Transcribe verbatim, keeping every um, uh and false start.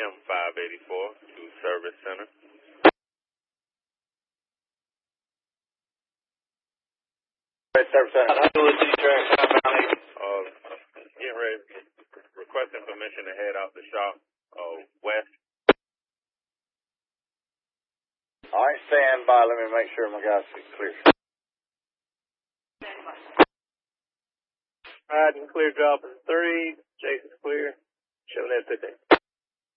M five eighty-four to Service Center. Service Center. Uh, getting ready, requesting permission to head out the shop, uh, west. All right, stand by. Let me make sure my guys are clear. Riding clear, dropping three. Jason's clear. Chevrolet fifteen.